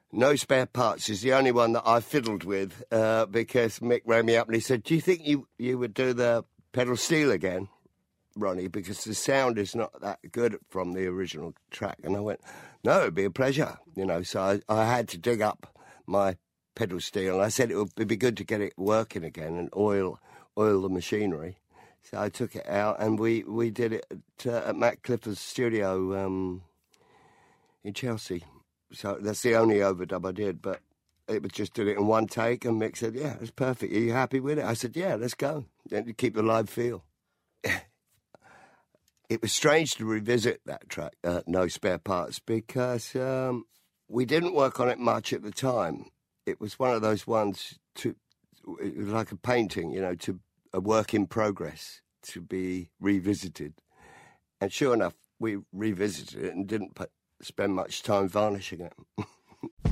No Spare Parts is the only one that I fiddled with because Mick rang me up and he said, do you think you would do the pedal steel again, Ronnie, because the sound is not that good from the original track? And I went, no, it'd be a pleasure, so I had to dig up my pedal steel, and I said it would be good to get it working again and oil the machinery. So I took it out, and we did it at Matt Clifford's studio in Chelsea. So that's the only overdub I did, but it was just did it in one take, and Mick said, yeah, it's perfect. Are you happy with it? I said, yeah, let's go. And keep the live feel. It was strange to revisit that track, No Spare Parts, because we didn't work on it much at the time. It was one of those ones it was like a painting, to a work in progress to be revisited. And sure enough, we revisited it and didn't spend much time varnishing it.